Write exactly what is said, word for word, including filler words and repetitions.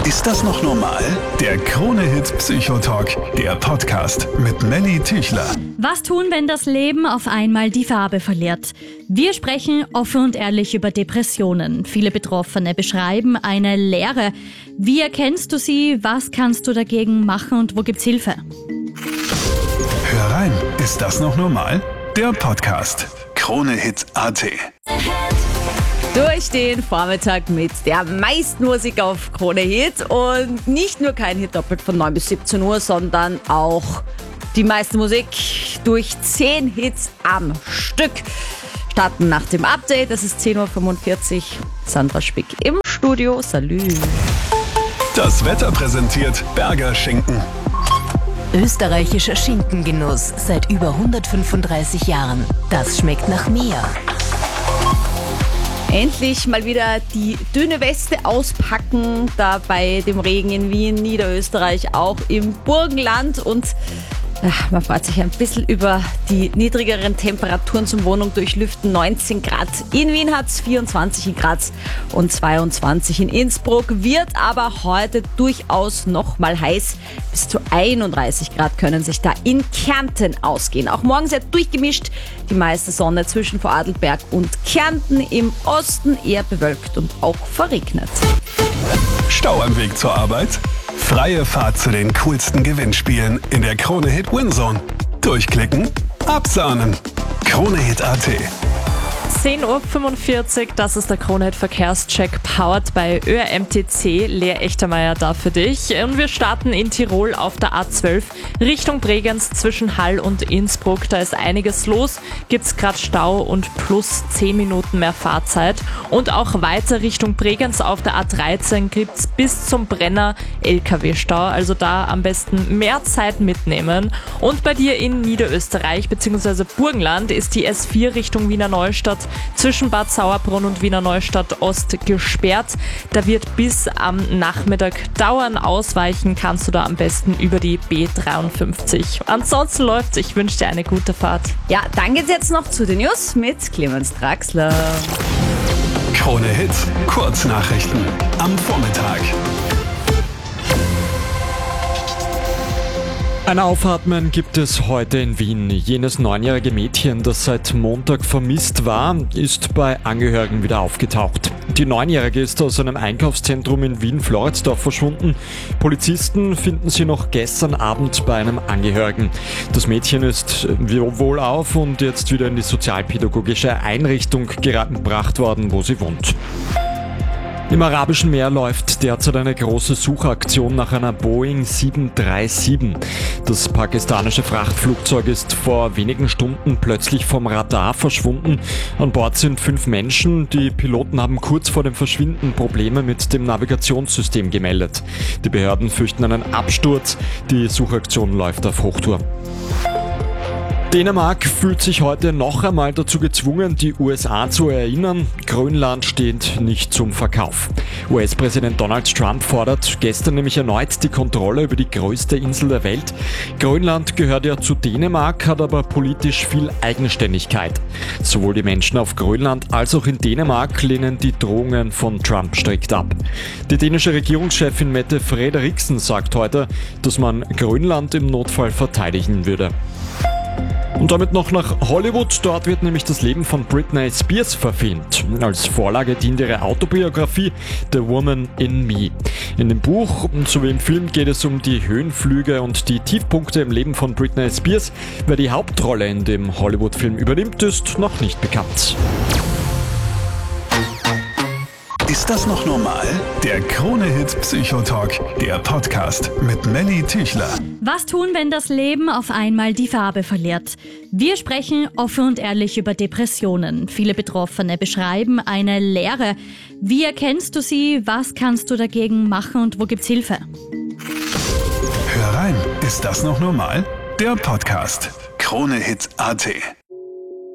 Ist das noch normal? Der Krone-Hit Psychotalk, der Podcast mit Melly Tüchler. Was tun, wenn das Leben auf einmal die Farbe verliert? Wir sprechen offen und ehrlich über Depressionen. Viele Betroffene beschreiben eine Leere. Wie erkennst du sie? Was kannst du dagegen machen und wo gibt's Hilfe? Hör rein, ist das noch normal? Der Podcast. Krone-Hit Punkt a t. Durch den Vormittag mit der meisten Musik auf Krone Hit und nicht nur kein Hit doppelt von neun bis siebzehn Uhr, sondern auch die meiste Musik durch zehn Hits am Stück. Starten nach dem Update, das ist zehn Uhr fünfundvierzig. Sandra Spick im Studio, salü. Das Wetter präsentiert Berger Schinken. Österreichischer Schinkengenuss seit über hundertfünfunddreißig Jahren. Das schmeckt nach mehr. Endlich mal wieder die dünne Weste auspacken, da bei dem Regen in Wien, Niederösterreich, auch im Burgenland. Und ach, man freut sich ein bisschen über die niedrigeren Temperaturen zum Wohnung durchlüften. neunzehn Grad in Wien hat es, vierundzwanzig in Graz und zweiundzwanzig in Innsbruck. Wird aber heute durchaus noch mal heiß. Bis zu einunddreißig Grad können sich da in Kärnten ausgehen. Auch morgen sehr durchgemischt. Die meiste Sonne zwischen Vorarlberg und Kärnten. Im Osten eher bewölkt und auch verregnet. Stau am Weg zur Arbeit? Freie Fahrt zu den coolsten Gewinnspielen in der Krone-Hit Winzone. Durchklicken, absahnen. Krone-Hit Punkt a t. zehn Uhr fünfundvierzig, das ist der Krone-Hit Verkehrscheck, powered bei Ö R M T C. Lea Echtermeier da für dich. Und wir starten in Tirol auf der A zwölf Richtung Bregenz zwischen Hall und Innsbruck. Da ist einiges los, gibt's gerade Stau und plus zehn Minuten mehr Fahrzeit. Und auch weiter Richtung Bregenz auf der A dreizehn gibt's bis zum Brenner L K W-Stau. Also da am besten mehr Zeit mitnehmen. Und bei dir in Niederösterreich bzw. Burgenland ist die S vier Richtung Wiener Neustadt zwischen Bad Sauerbrunn und Wiener Neustadt Ost gesperrt. Da wird bis am Nachmittag dauern. Ausweichen kannst du da am besten über die B dreiundfünfzig. Ansonsten läuft's. Ich wünsche dir eine gute Fahrt. Ja, dann geht's jetzt noch zu den News mit Clemens Draxler. Krone-Hit Kurznachrichten am Vormittag. Ein Aufatmen gibt es heute in Wien. Jenes neunjährige Mädchen, das seit Montag vermisst war, ist bei Angehörigen wieder aufgetaucht. Die Neunjährige ist aus einem Einkaufszentrum in Wien-Floridsdorf verschwunden. Polizisten finden sie noch gestern Abend bei einem Angehörigen. Das Mädchen ist wohlauf und jetzt wieder in die sozialpädagogische Einrichtung gebracht worden, wo sie wohnt. Im Arabischen Meer läuft derzeit eine große Suchaktion nach einer Boeing sieben drei sieben. Das pakistanische Frachtflugzeug ist vor wenigen Stunden plötzlich vom Radar verschwunden. An Bord sind fünf Menschen. Die Piloten haben kurz vor dem Verschwinden Probleme mit dem Navigationssystem gemeldet. Die Behörden fürchten einen Absturz. Die Suchaktion läuft auf Hochtouren. Dänemark fühlt sich heute noch einmal dazu gezwungen, die U S A zu erinnern. Grönland steht nicht zum Verkauf. U S-Präsident Donald Trump fordert gestern nämlich erneut die Kontrolle über die größte Insel der Welt. Grönland gehört ja zu Dänemark, hat aber politisch viel Eigenständigkeit. Sowohl die Menschen auf Grönland als auch in Dänemark lehnen die Drohungen von Trump strikt ab. Die dänische Regierungschefin Mette Frederiksen sagt heute, dass man Grönland im Notfall verteidigen würde. Und damit noch nach Hollywood. Dort wird nämlich das Leben von Britney Spears verfilmt. Als Vorlage dient ihre Autobiografie The Woman in Me. In dem Buch sowie im Film geht es um die Höhenflüge und die Tiefpunkte im Leben von Britney Spears. Wer die Hauptrolle in dem Hollywood-Film übernimmt, ist noch nicht bekannt. Ist das noch normal? Der Krone-Hit Psychotalk, der Podcast mit Melly Tüchler. Was tun, wenn das Leben auf einmal die Farbe verliert? Wir sprechen offen und ehrlich über Depressionen. Viele Betroffene beschreiben eine Leere. Wie erkennst du sie? Was kannst du dagegen machen und wo gibt's Hilfe? Hör rein, ist das noch normal? Der Podcast. Krone-Hit Punkt a t.